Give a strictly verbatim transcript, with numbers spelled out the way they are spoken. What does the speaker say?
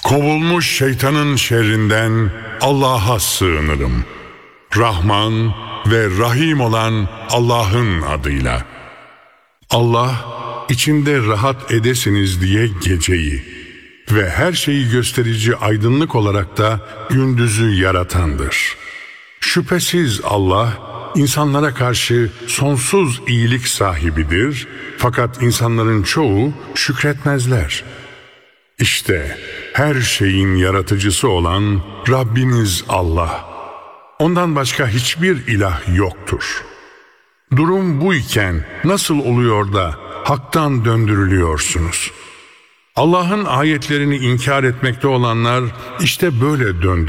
Kovulmuş şeytanın şerrinden Allah'a sığınırım. Rahman ve Rahim olan Allah'ın adıyla. Allah, içinde rahat edesiniz diye geceyi ve her şeyi gösterici aydınlık olarak da gündüzü yaratandır. Şüphesiz Allah, insanlara karşı sonsuz iyilik sahibidir, fakat insanların çoğu şükretmezler. İşte her şeyin yaratıcısı olan Rabbiniz Allah. Ondan başka hiçbir ilah yoktur. Durum bu iken nasıl oluyor da haktan döndürülüyorsunuz? Allah'ın ayetlerini inkar etmekte olanlar işte böyle döndü.